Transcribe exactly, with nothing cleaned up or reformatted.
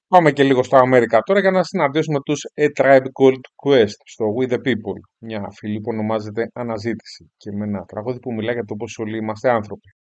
Πάμε και λίγο στα Αμέρικα τώρα για να συναντήσουμε τους A Tribe Called Quest στο We the People. Μια φυλή που ονομάζεται Αναζήτηση και με ένα τραγούδι που μιλάει για το πως όλοι είμαστε άνθρωποι.